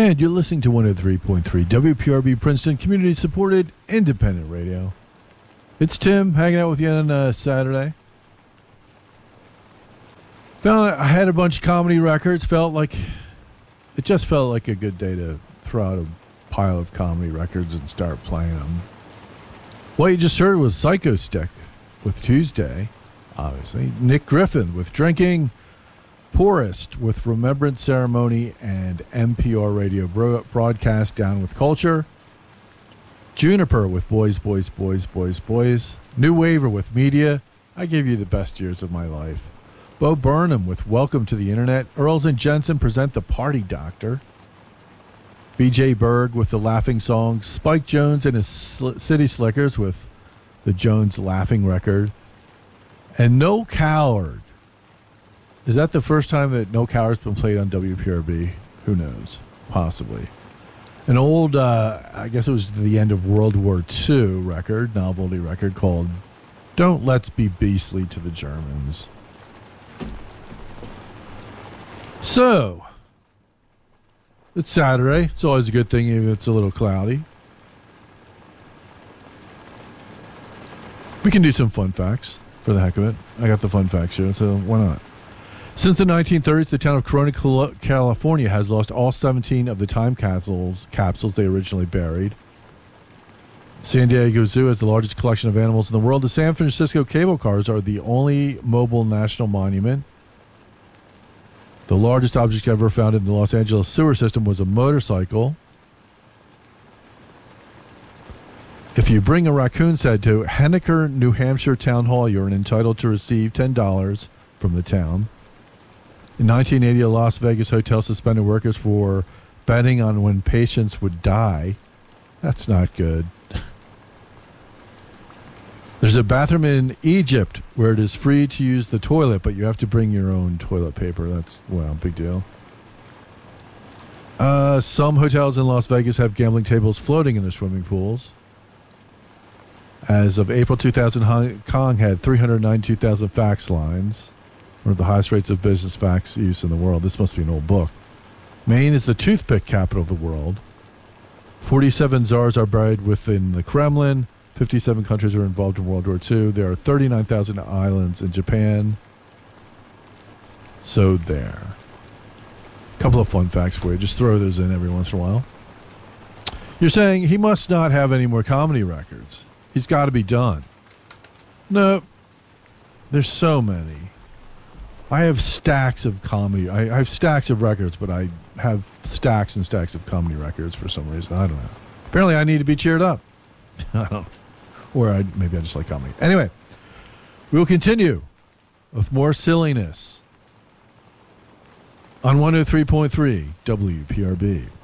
And you're listening to 103.3 WPRB Princeton, community-supported independent radio. It's Tim hanging out with you on Saturday. Found I had a bunch of comedy records. It just felt like a good day to throw out a pile of comedy records and start playing them. What you just heard was Psycho Stick with Tuesday, obviously. Nick Griffin with Drinking. Poorest with Remembrance Ceremony and NPR Radio broadcast Down with Culture. Juniper with Boys, Boys, Boys, Boys, Boys. New Waiver with Media. I gave you the best years of my life. Bo Burnham with Welcome to the Internet. Earls and Jensen present The Party Doctor. BJ Berg with The Laughing Songs. Spike Jones and his City Slickers with the Jones Laughing Record. And No Coward. Is that the first time that No Coward's been played on WPRB? Who knows? Possibly. An old, I guess it was the end of World War II record, novelty record called Don't Let's Be Beastly to the Germans. So, it's Saturday. It's always a good thing even if it's a little cloudy. We can do some fun facts for the heck of it. I got the fun facts here, so why not? Since the 1930s, the town of Corona, California has lost all 17 of the time capsules they originally buried. San Diego Zoo has the largest collection of animals in the world. The San Francisco cable cars are the only mobile national monument. The largest object ever found in the Los Angeles sewer system was a motorcycle. If you bring a raccoon's head to Henniker, New Hampshire Town Hall, you're entitled to receive $10 from the town. In 1980, a Las Vegas hotel suspended workers for betting on when patients would die. That's not good. There's a bathroom in Egypt where it is free to use the toilet, but you have to bring your own toilet paper. That's, well, big deal. Some hotels in Las Vegas have gambling tables floating in their swimming pools. As of April 2000, Hong Kong had 392,000 fax lines. One of the highest rates of business fax use in the world. This must be an old book. Maine is the toothpick capital of the world. 47 czars are buried within the Kremlin. 57 countries are involved in World War II. There are 39,000 islands in Japan. So there. A couple of fun facts for you. Just throw those in every once in a while. You're saying he must not have any more comedy records. He's got to be done. No. There's so many. I have stacks of comedy. I have stacks of records, but I have stacks and stacks of comedy records for some reason. I don't know. Apparently, I need to be cheered up. I don't. Or maybe I just like comedy. Anyway, we will continue with more silliness on 103.3 WPRB.